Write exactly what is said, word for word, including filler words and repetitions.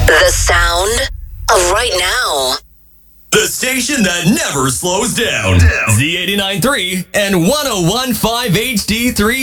The sound of right now. The station that never slows down. Z eighty-nine point three and one oh one point five H D three